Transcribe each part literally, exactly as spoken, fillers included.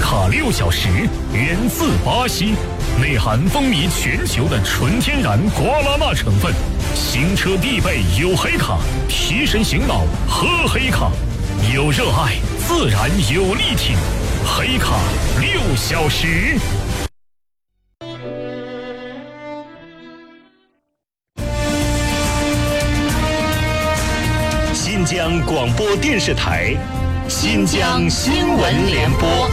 卡六小时，源自巴西，内含风靡全球的纯天然瓜拉纳成分，行车必备有黑卡，提神醒脑喝黑卡，有热爱自然有力挺，黑卡六小时。新疆广播电视台，新疆新闻联播。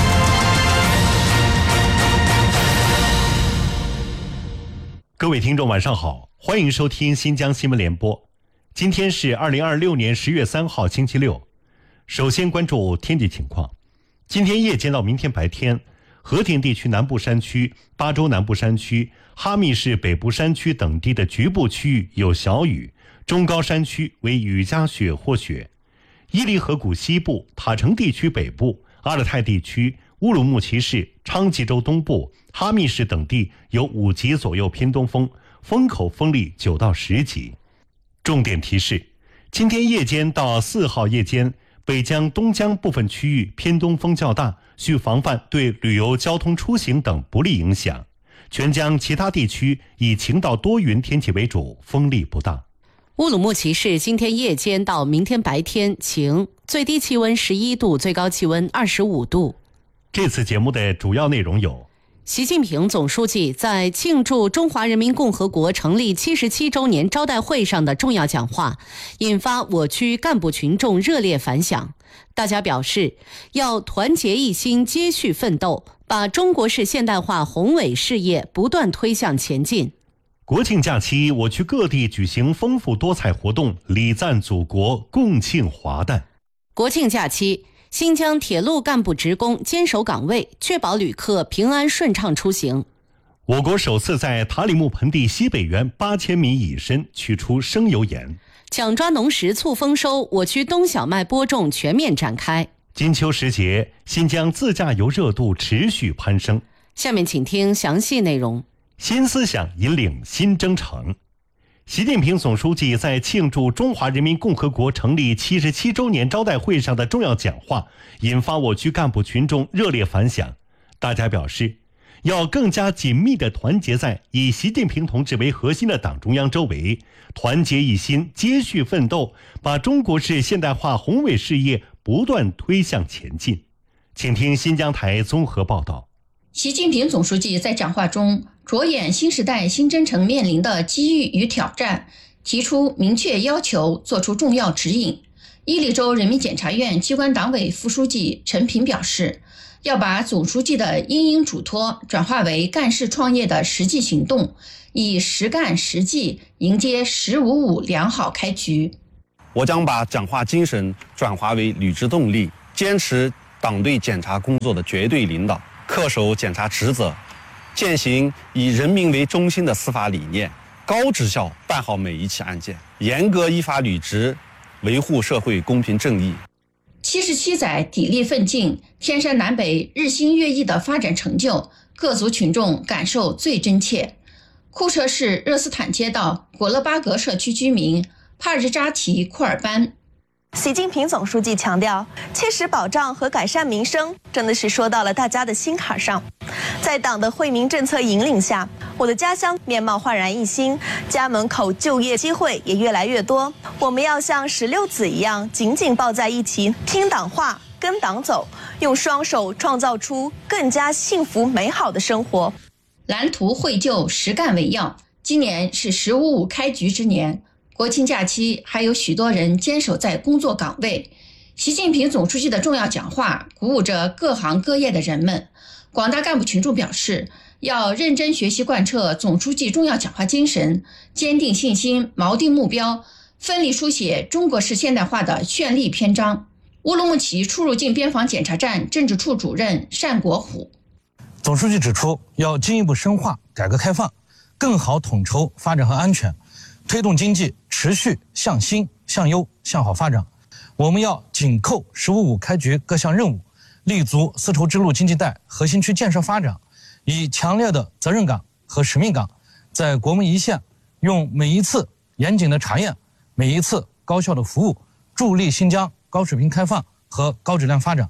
各位听众晚上好，欢迎收听新疆新闻联播。今天是二零二六年十月三号星期六。首先关注天气情况。今天夜间到明天白天，和田地区南部山区、巴州南部山区、哈密市北部山区等地的局部区域有小雨，中高山区为雨夹雪或雪。伊犁河谷西部、塔城地区北部、阿勒泰地区、乌鲁木齐市、昌吉州东部、哈密市等地有五级左右偏东风，风口风力九到十级。重点提示：今天夜间到四号夜间，北江、东江部分区域偏东风较大，需防范对旅游交通出行等不利影响。全江其他地区以晴到多云天气为主，风力不大。 乌鲁木齐市今天夜间到明天白天晴，最低气温十一度，最高气温二十五度。 这次节目的主要内容有： 习近平总书记在庆祝中华人民共和国成立七十七周年招待会上的重要讲话，引发我区干部群众热烈反响。大家表示，要团结一心，接续奋斗，把中国式现代化宏伟事业不断推向前进。 国庆假期，我区各地举行丰富多彩活动，礼赞祖国，共庆华诞。 国庆假期，新疆铁路干部职工坚守岗位，确保旅客平安顺畅出行。 我国首次在塔里木盆地西北缘八千米以深取出生油盐。 抢抓农时促丰收，我区冬小麦播种全面展开。 金秋时节，新疆自驾游热度持续攀升。 下面请听详细内容。 新思想引领新征程。习近平总书记在庆祝中华人民共和国成立七十七周年招待会上的重要讲话，引发我区干部群众热烈反响。大家表示，要更加紧密地团结在以习近平同志为核心的党中央周围，团结一心，接续奋斗，把中国式现代化宏伟事业不断推向前进。请听新疆台综合报道。 习近平总书记在讲话中着眼新时代新征程面临的机遇与挑战，提出明确要求，作出重要指引。伊犁州人民检察院机关党委副书记陈平表示，要把总书记的殷殷嘱托转化为干事创业的实际行动，以实干实际迎接十五五良好开局。 我将把讲话精神转化为履职动力，坚持党对检察工作的绝对领导，恪守检察职责，践行以人民为中心的司法理念，高质效办好每一起案件，严格依法履职，维护社会公平正义。 七十七载砥砺奋进，天山南北日新月异的发展成就，各族群众感受最真切。库车市热斯坦街道果勒巴格社区居民帕日扎提库尔班。 习近平总书记强调，切实保障和改善民生，真的是说到了大家的心坎上。在党的惠民政策引领下，我的家乡面貌焕然一新，家门口就业机会也越来越多。我们要像石榴籽一样紧紧抱在一起，听党话，跟党走，用双手创造出更加幸福美好的生活。 蓝图绘就，实干为要。今年是十五五开局之年，国庆假期还有许多人坚守在工作岗位。习近平总书记的重要讲话鼓舞着各行各业的人们。广大干部群众表示，要认真学习贯彻总书记重要讲话精神，坚定信心，锚定目标，奋力书写中国式现代化的绚丽篇章。乌鲁木齐出入境边防检查站政治处主任单国虎。 总书记指出，要进一步深化改革开放，更好统筹发展和安全，推动经济持续向新、向优、向好发展。我们要紧扣十五五开局各项任务，立足丝绸之路经济带核心区建设发展，以强烈的责任感和使命感，在国门一线，用每一次严谨的查验，每一次高效的服务，助力新疆高水平开放和高质量发展。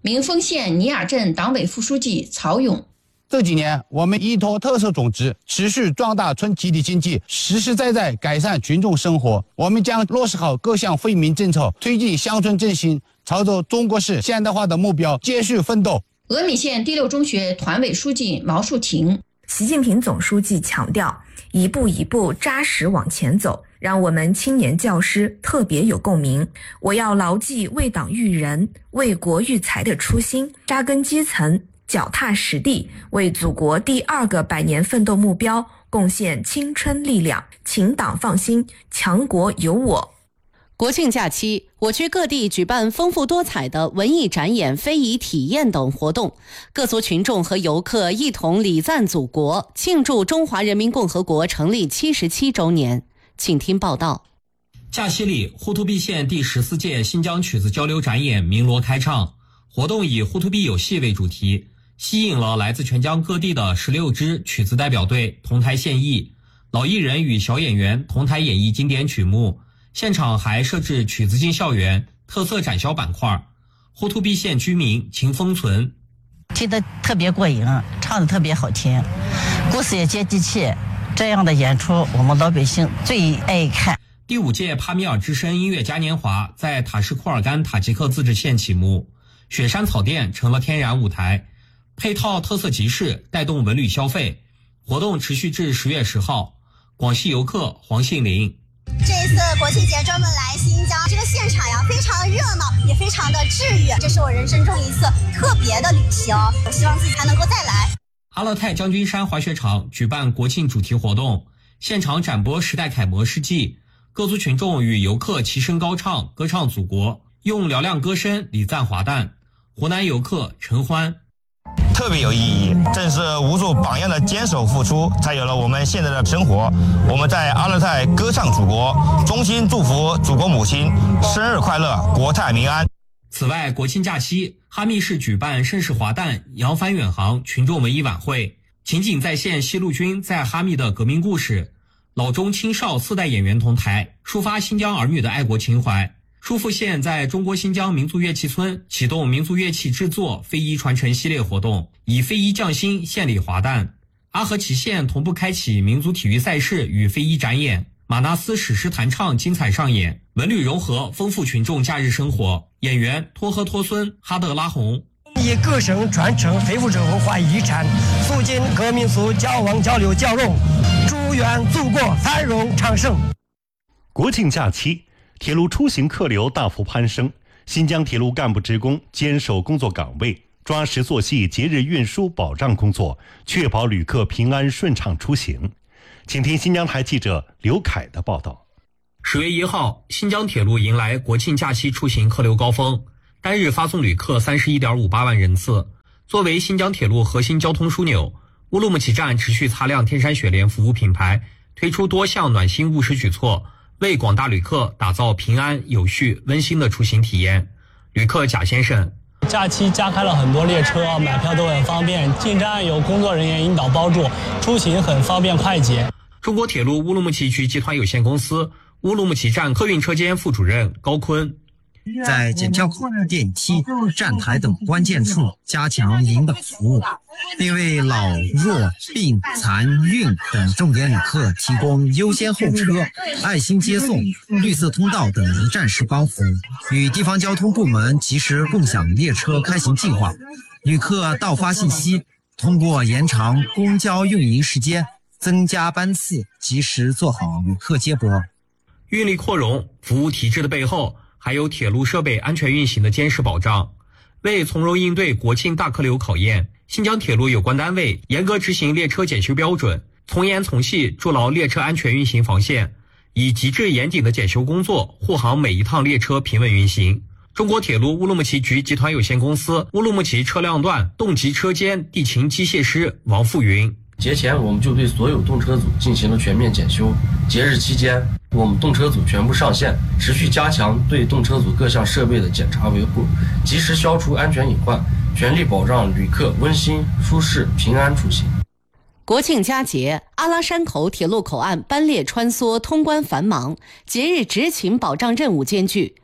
明丰县尼雅镇党委副书记曹勇。 这几年，我们依托特色种植，持续壮大村集体经济，实实在在改善群众生活。我们将落实好各项惠民政策，推进乡村振兴，朝着中国式现代化的目标继续奋斗。 峨眉县第六中学团委书记毛树婷。 习近平总书记强调，一步一步扎实往前走，让我们青年教师特别有共鸣。我要牢记为党育人、为国育才的初心，扎根基层，脚踏实地，为祖国第二个百年奋斗目标贡献青春力量。请党放心，强国有我。 国庆假期，我区各地举办丰富多彩的文艺展演、非遗体验等活动，各族群众和游客一同礼赞祖国，庆祝中华人民共和国成立七十七周年。请听报道。 假期里，呼图壁县第十四届新疆曲子交流展演鸣锣开唱，活动以呼图壁有戏为主题，吸引了来自全疆各地的十六支曲子代表队同台献艺，老艺人与小演员同台演绎经典曲目。现场还设置曲子进校园、特色展销板块。呼图壁县居民秦风存， 听得特别过瘾，唱得特别好听，故事也接地气，这样的演出我们老百姓最爱看。 第五届帕米尔之声音乐嘉年华在塔什库尔干塔吉克自治县启幕，雪山草甸成了天然舞台，配套特色集市带动文旅消费。活动持续至十月十号。广西游客黄信林。 这一次国庆节专门来新疆，这个现场呀非常热闹，也非常的治愈，这是我人生中一次特别的旅行，我希望自己还能够再来。 阿勒泰将军山滑雪场举办国庆主题活动，现场展播时代楷模事迹，各族群众与游客齐声高唱，歌唱祖国，用嘹亮歌声礼赞华诞。湖南游客陈欢。 特别有意义，正是无数榜样的坚守付出，才有了我们现在的生活。我们在阿勒泰歌唱祖国，衷心祝福祖国母亲生日快乐，国泰民安。 此外，国庆假期，哈密市举办盛世华诞扬帆远航群众文艺晚会，情景再现西路军在哈密的革命故事，老中青少四代演员同台，抒发新疆儿女的爱国情怀。舒富县在中国新疆民族乐器村启动民族乐器制作非遗传承系列活动，以非遗匠心献礼华诞。阿合齐县同步开启民族体育赛事与非遗展演，马纳斯史诗弹唱精彩上演，文旅融合丰富群众假日生活。演员托呵托孙哈德拉红。 以歌声传承非物质文化遗产，促进各民族交往交流交融，祝愿祖国繁荣昌盛。 国庆假期，铁路出行客流大幅攀升，新疆铁路干部职工坚守工作岗位，抓实做细节日运输保障工作，确保旅客平安顺畅出行。请听新疆台记者刘凯的报道。 十月一号，新疆铁路迎来国庆假期出行客流高峰，单日发送旅客 三十一点五八万人次。作为新疆铁路核心交通枢纽，乌鲁木齐站持续擦亮天山雪莲服务品牌，推出多项暖心务实举措，为广大旅客打造平安、有序、温馨的出行体验。旅客贾先生， 假期加开了很多列车，买票都很方便，进站有工作人员引导帮助，出行很方便快捷。 中国铁路乌鲁木齐局集团有限公司乌鲁木齐站客运车间副主任高坤， 在检票口、电梯、站台等关键处加强引导服务，并为老、弱、病、残、孕等重点旅客提供优先候车、爱心接送、绿色通道等一站式帮扶，与地方交通部门及时共享列车开行计划。旅客到发信息，通过延长公交运营时间、增加班次，及时做好旅客接驳。 运力扩容服务体制的背后，还有铁路设备安全运行的坚实保障。为从容应对国庆大客流考验，新疆铁路有关单位严格执行列车检修标准，从严从细筑牢列车安全运行防线，以极致严谨的检修工作护航每一趟列车平稳运行。中国铁路乌鲁木齐局集团有限公司乌鲁木齐车辆段动级车间地勤机械师王富云， 节前我们就对所有动车组进行了全面检修，节日期间我们动车组全部上线，持续加强对动车组各项设备的检查维护，及时消除安全隐患，全力保障旅客温馨、舒适、平安出行。 国庆佳节，阿拉山口铁路口岸班列穿梭，通关繁忙，节日执勤保障任务艰巨。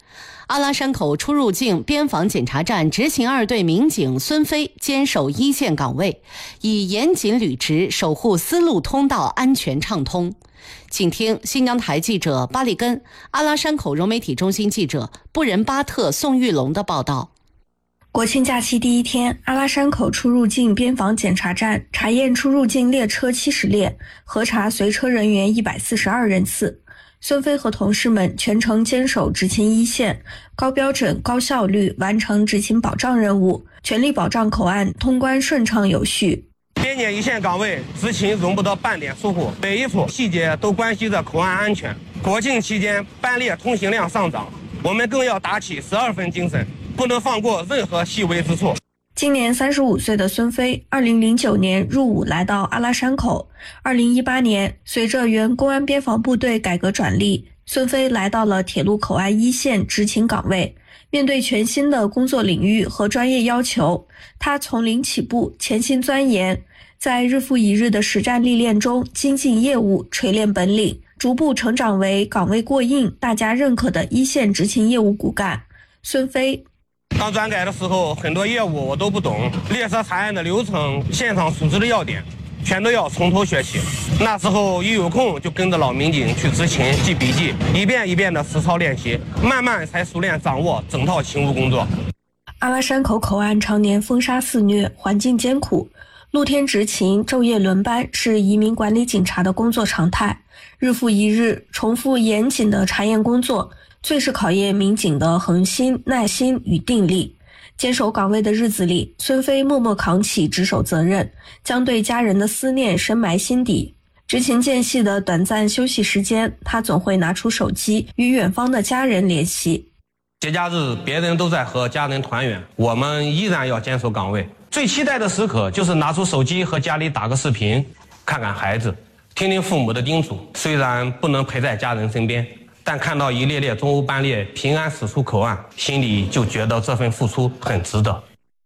阿拉山口出入境边防检查站执勤二队民警孙飞坚守一线岗位，以严谨履职守护丝路通道安全畅通。请听新疆台记者巴里根、阿拉山口融媒体中心记者布仁巴特、宋玉龙的报道。 国庆假期第一天，阿拉山口出入境边防检查站查验出入境列车七十列，核查随车人员一百四十二人次。孙飞和同事们全程坚守执勤一线，高标准、高效率完成执勤保障任务，全力保障口岸通关顺畅有序。 边检一线岗位执勤容不得半点疏忽，每一处细节都关系着口岸安全。国庆期间班列通行量上涨，我们更要打起十二分精神，不能放过任何细微之处。 今年三十五岁的孙飞，二零零九年入伍来到阿拉山口。二零一八年，随着原公安边防部队改革转隶，孙飞来到了铁路口岸一线执勤岗位。面对全新的工作领域和专业要求，他从零起步，潜心钻研，在日复一日的实战历练中精进业务，锤炼本领，逐步成长为岗位过硬、大家认可的一线执勤业务骨干。孙飞刚转改的时候，很多业务我都不懂，列车查验的流程、现场处置的要点，全都要从头学习。那时候一有空就跟着老民警去执勤、记笔记，一遍一遍的实操练习，慢慢才熟练掌握整套勤务工作。 阿拉山口口岸常年风沙肆虐，环境艰苦，露天执勤、昼夜轮班是移民管理警察的工作常态。日复一日，重复严谨的查验工作，最是考验民警的恒心、耐心与定力。坚守岗位的日子里，孙飞默默扛起值守责任，将对家人的思念深埋心底。执勤间隙的短暂休息时间，他总会拿出手机与远方的家人联系。 节假日别人都在和家人团圆，我们依然要坚守岗位。最期待的时刻就是拿出手机和家里打个视频，看看孩子，听听父母的叮嘱。虽然不能陪在家人身边，但看到一列列中欧班列平安驶出口岸，心里就觉得这份付出很值得。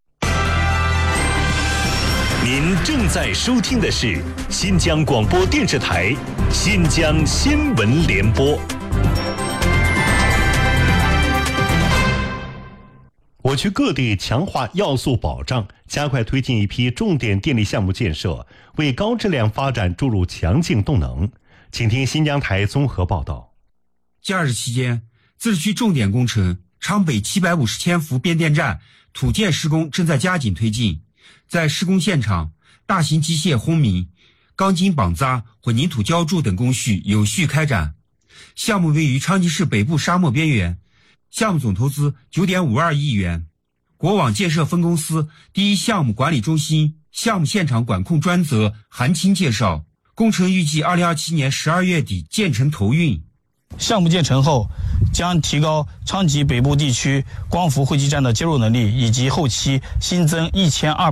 您正在收听的是新疆广播电视台新疆新闻联播。我区各地强化要素保障，加快推进一批重点电力项目建设，为高质量发展注入强劲动能。请听新疆台综合报道。 假日期间，自治区重点工程昌北七百五十千伏变电站土建施工正在加紧推进。在施工现场，大型机械轰鸣、钢筋绑扎、混凝土浇筑等工序有序开展。项目位于昌吉市北部沙漠边缘，项目总投资 九点五二亿元。国网建设分公司第一项目管理中心项目现场管控专责韩青介绍，工程预计二零二七年十二月底建成投运。 项目建成后，将提高昌吉北部地区光伏汇集站的接入能力，以及后期新增一千二